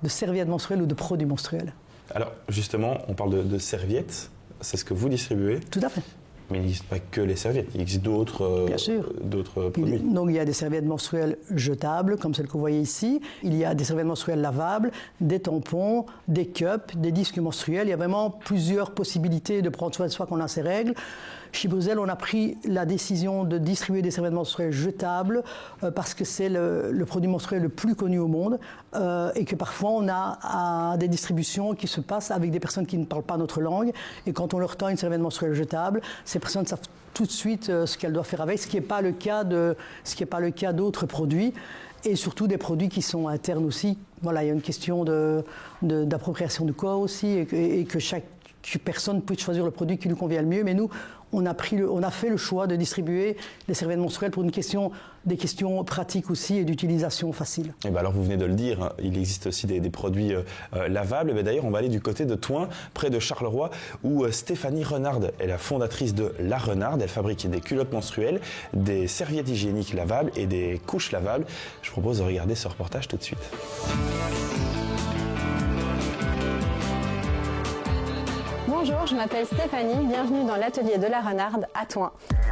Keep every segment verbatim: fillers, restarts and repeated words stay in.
de serviettes menstruelles ou de produits menstruels. Alors justement, on parle de, de serviettes, c'est ce que vous distribuez? Tout à fait. Mais il n'existe pas que les serviettes, il existe d'autres, euh, Bien sûr. d'autres produits. Il, donc il y a des serviettes menstruelles jetables, comme celles que vous voyez ici. Il y a des serviettes menstruelles lavables, des tampons, des cups, des disques menstruels. Il y a vraiment plusieurs possibilités de prendre soin de soi quand on a ses règles. Chez Bruxelles, on a pris la décision de distribuer des serviettes menstruelles jetables euh, parce que c'est le, le produit menstruel le plus connu au monde euh, et que parfois on a à, des distributions qui se passent avec des personnes qui ne parlent pas notre langue et quand on leur tend une serviette menstruelle jetable, ces personnes savent tout de suite euh, ce qu'elles doivent faire avec, ce qui n'est pas le cas de, ce qui n'est pas le cas d'autres produits et surtout des produits qui sont internes aussi. Voilà, il y a une question de, de, d'appropriation du corps aussi et que, et que chaque que personne puisse choisir le produit qui lui convient le mieux, mais nous, on a, pris le, on a fait le choix de distribuer les serviettes menstruelles pour une question, des questions pratiques aussi et d'utilisation facile. Et ben alors vous venez de le dire, hein, il existe aussi des, des produits euh, lavables. Et ben d'ailleurs, on va aller du côté de Thoin, près de Charleroi, où euh, Stéphanie Renard est la fondatrice de La Renard. Elle fabrique des culottes menstruelles, des serviettes hygiéniques lavables et des couches lavables. Je vous propose de regarder ce reportage tout de suite. Bonjour, je m'appelle Stéphanie, bienvenue dans l'atelier de La Renard à Thoin.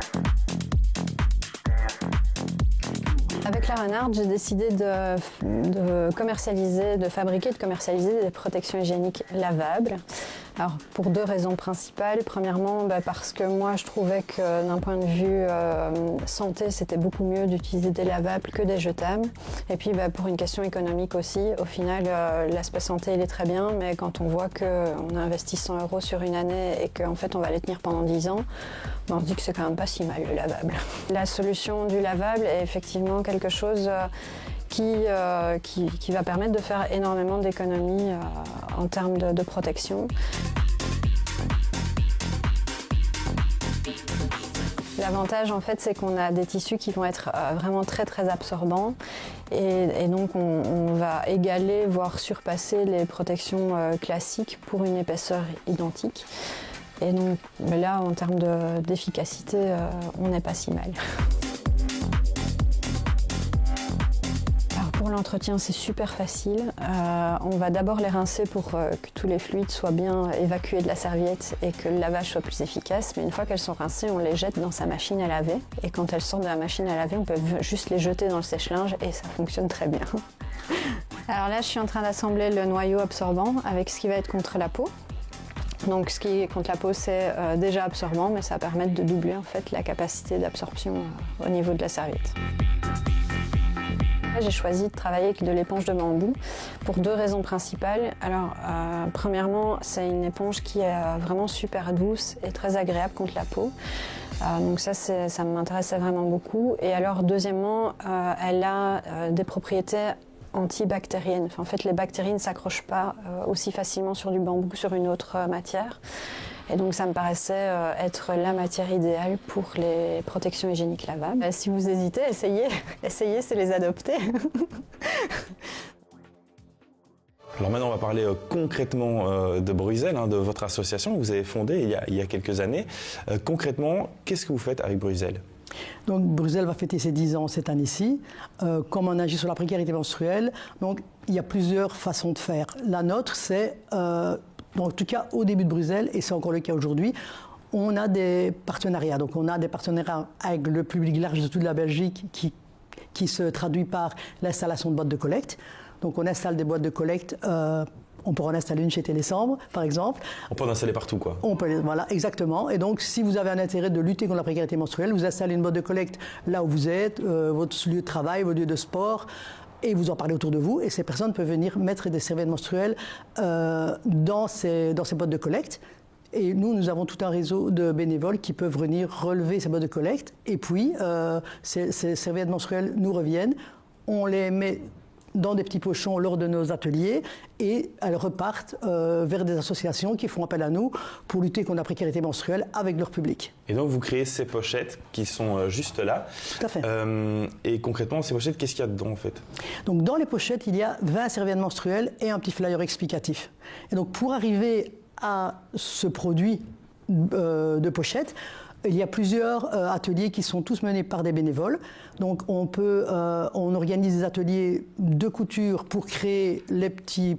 Avec La Renard, j'ai décidé de, de commercialiser, de fabriquer et de commercialiser des protections hygiéniques lavables. Alors, pour deux raisons principales. Premièrement, bah, parce que moi, je trouvais que d'un point de vue euh, santé, c'était beaucoup mieux d'utiliser des lavables que des jetables. Et puis, bah, pour une question économique aussi, au final, euh, l'aspect santé, il est très bien, mais quand on voit qu'on a investi cent euros sur une année et qu'en fait, on va les tenir pendant dix ans, bah, on se dit que c'est quand même pas si mal, le lavable. La solution du lavable est effectivement quelque chose euh, Qui, euh, qui, qui va permettre de faire énormément d'économies euh, en termes de, de protection. L'avantage en fait c'est qu'on a des tissus qui vont être euh, vraiment très très absorbants et, et donc on, on va égaler voire surpasser les protections euh, classiques pour une épaisseur identique. Et donc là en termes de, d'efficacité euh, on n'est pas si mal. Pour l'entretien, c'est super facile. Euh, on va d'abord les rincer pour euh, que tous les fluides soient bien évacués de la serviette et que le lavage soit plus efficace. Mais une fois qu'elles sont rincées, on les jette dans sa machine à laver. Et quand elles sortent de la machine à laver, on peut juste les jeter dans le sèche-linge et ça fonctionne très bien. Alors là, je suis en train d'assembler le noyau absorbant avec ce qui va être contre la peau. Donc ce qui est contre la peau, c'est euh, déjà absorbant, mais ça va permettre de doubler en fait la capacité d'absorption euh, au niveau de la serviette. J'ai choisi de travailler avec de l'éponge de bambou pour deux raisons principales. Alors, euh, premièrement, c'est une éponge qui est vraiment super douce et très agréable contre la peau. Euh, donc ça, c'est, ça m'intéressait vraiment beaucoup. Et alors, deuxièmement, euh, elle a euh, des propriétés antibactériennes. Enfin, en fait, les bactéries ne s'accrochent pas euh, aussi facilement sur du bambou que sur une autre euh, matière. Et donc ça me paraissait euh, être la matière idéale pour les protections hygiéniques lavables. Euh, si vous hésitez, essayez, essayez, c'est les adopter. Alors maintenant, on va parler euh, concrètement euh, de Bruxelles, hein, de votre association que vous avez fondée il y a, il y a quelques années. Euh, concrètement, qu'est-ce que vous faites avec Bruxelles ? Donc Bruxelles va fêter ses dix ans cette année-ci. Euh, comme on agit sur la précarité menstruelle, donc il y a plusieurs façons de faire. La nôtre, c'est... Euh, En tout cas, au début de Bruxelles, et c'est encore le cas aujourd'hui, on a des partenariats. Donc, on a des partenariats avec le public large de toute la Belgique qui, qui se traduit par l'installation de boîtes de collecte. Donc, on installe des boîtes de collecte. Euh, on peut en installer une chez Télésambre, par exemple. On peut en installer partout, quoi. On peut, voilà, exactement. Et donc, si vous avez un intérêt de lutter contre la précarité menstruelle, vous installez une boîte de collecte là où vous êtes, euh, votre lieu de travail, votre lieu de sport, et vous en parlez autour de vous, et ces personnes peuvent venir mettre des serviettes menstruelles euh, dans, ces, dans ces boîtes de collecte. Et nous, nous avons tout un réseau de bénévoles qui peuvent venir relever ces boîtes de collecte, et puis euh, ces, ces serviettes menstruelles nous reviennent, on les met dans des petits pochons lors de nos ateliers et elles repartent euh, vers des associations qui font appel à nous pour lutter contre la précarité menstruelle avec leur public. Et donc vous créez ces pochettes qui sont euh, juste là. Tout à fait. Euh, et concrètement, ces pochettes, qu'est-ce qu'il y a dedans en fait ? Donc dans les pochettes, il y a vingt serviettes menstruelles et un petit flyer explicatif. Et donc pour arriver à ce produit euh, de pochette, il y a plusieurs euh, ateliers qui sont tous menés par des bénévoles. Donc on peut, euh, on organise des ateliers de couture pour créer les petits